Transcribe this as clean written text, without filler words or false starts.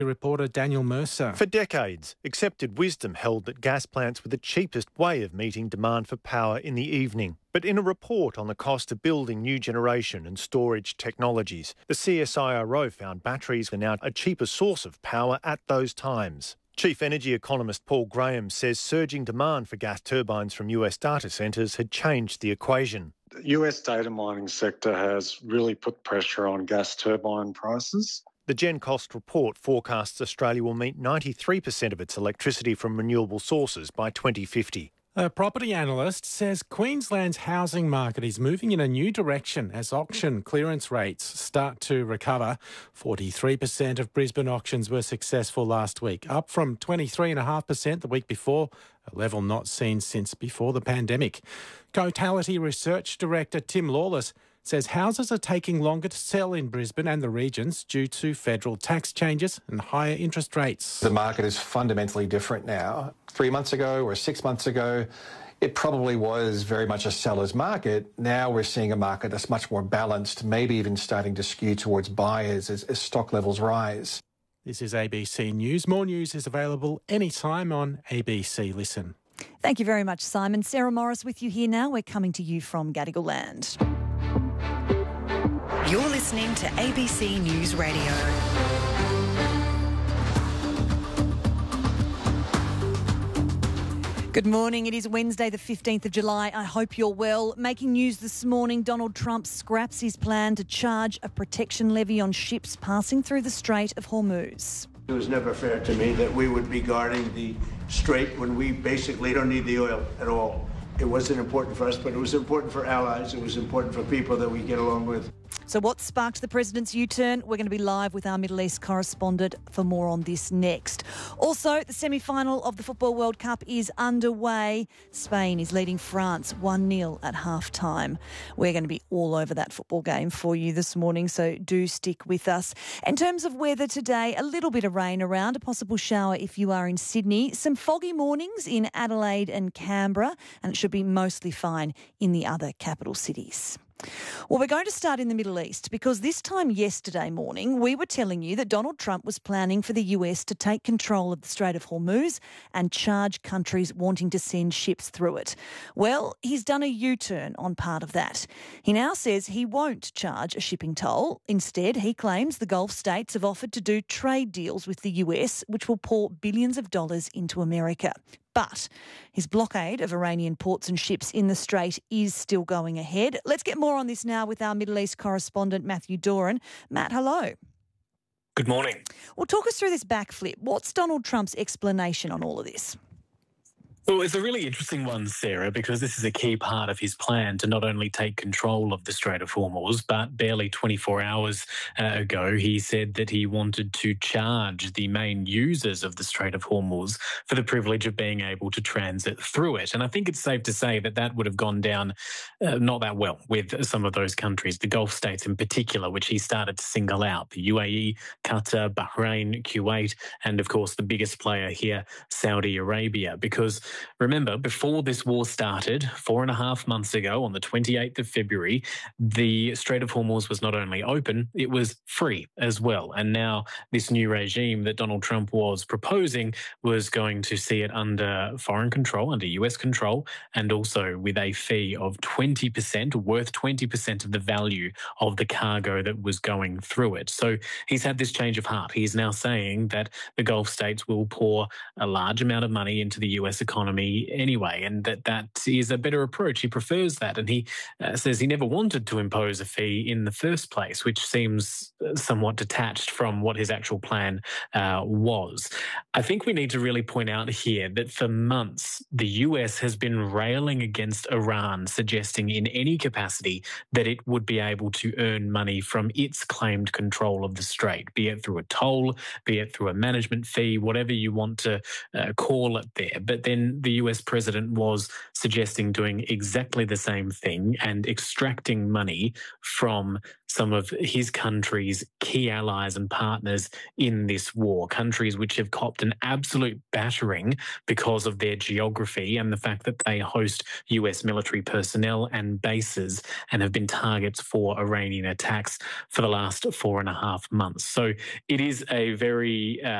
Reporter Daniel Mercer. For decades, accepted wisdom held that gas plants were the cheapest way of meeting demand for power in the evening. But in a report on the cost of building new generation and storage technologies, the CSIRO found batteries are now a cheaper source of power at those times. Chief energy economist Paul Graham says surging demand for gas turbines from US data centres had changed the equation. The US data mining sector has really put pressure on gas turbine prices. The GenCost report forecasts Australia will meet 93% of its electricity from renewable sources by 2050. A property analyst says Queensland's housing market is moving in a new direction as auction clearance rates start to recover. 43% of Brisbane auctions were successful last week, up from 23.5% the week before, a level not seen since before the pandemic. Cotality Research Director Tim Lawless says houses are taking longer to sell in Brisbane and the regions due to federal tax changes and higher interest rates. The market is fundamentally different now. 3 months ago or 6 months ago, it probably was very much a seller's market. Now we're seeing a market that's much more balanced, maybe even starting to skew towards buyers as stock levels rise. This is ABC News. More news is available anytime on ABC Listen. Thank you very much, Simon. Sarah Morris with you here now. We're coming to you from Gadigal Land. You're listening to ABC News Radio. Good morning. It is Wednesday, the 15th of July. I hope you're well. Making news this morning, Donald Trump scraps his plan to charge a protection levy on ships passing through the Strait of Hormuz. It was never fair to me that we would be guarding the strait when we basically don't need the oil at all. It wasn't important for us, but it was important for allies. It was important for people that we get along with. So what sparked the president's U-turn? We're going to be live with our Middle East correspondent for more on this next. Also, the semi-final of the Football World Cup is underway. Spain is leading France 1-0 at half-time. We're going to be all over that football game for you this morning, so do stick with us. In terms of weather today, a little bit of rain around, a possible shower if you are in Sydney. Some foggy mornings in Adelaide and Canberra, and it should be mostly fine in the other capital cities. Well, we're going to start in the Middle East because this time yesterday morning we were telling you that Donald Trump was planning for the US to take control of the Strait of Hormuz and charge countries wanting to send ships through it. Well, he's done a U-turn on part of that. He now says he won't charge a shipping toll. Instead, he claims the Gulf states have offered to do trade deals with the US, which will pour billions of dollars into America. But his blockade of Iranian ports and ships in the Strait is still going ahead. Let's get more on this now with our Middle East correspondent, Matthew Doran. Matt, hello. Good morning. Well, talk us through this backflip. What's Donald Trump's explanation on all of this? Well, it's a really interesting one, Sarah, because this is a key part of his plan to not only take control of the Strait of Hormuz, but barely 24 hours ago, he said that he wanted to charge the main users of the Strait of Hormuz for the privilege of being able to transit through it. And I think it's safe to say that that would have gone down not that well with some of those countries, the Gulf states in particular, which he started to single out, the UAE, Qatar, Bahrain, Kuwait, and of course the biggest player here, Saudi Arabia, because remember, before this war started, 4.5 months ago, on the 28th of February, the Strait of Hormuz was not only open, it was free as well. And now this new regime that Donald Trump was proposing was going to see it under foreign control, under US control, and also with a fee of 20%, worth 20% of the value of the cargo that was going through it. So he's had this change of heart. He's now saying that the Gulf states will pour a large amount of money into the US economy anyway, and that is a better approach. He prefers that, and he says he never wanted to impose a fee in the first place, which seems somewhat detached from what his actual plan was. I think we need to really point out here that for months, the US has been railing against Iran, suggesting in any capacity that it would be able to earn money from its claimed control of the strait, be it through a toll, be it through a management fee, whatever you want to call it there. But then when the US president was suggesting doing exactly the same thing and extracting money from some of his country's key allies and partners in this war, countries which have copped an absolute battering because of their geography and the fact that they host US military personnel and bases and have been targets for Iranian attacks for the last 4.5 months. So it is a very